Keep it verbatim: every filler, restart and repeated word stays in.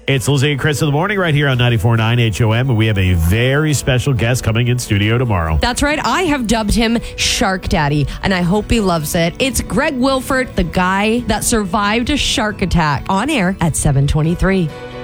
It's Lizzie and Chris in the morning right here on ninety-four point nine H O M, and we have a very special guest coming in studio tomorrow. That's right. I have dubbed him Shark Daddy, and I hope he loves it. It's Greg Wilford, the guy that survived a shark attack, on air at seven twenty-three.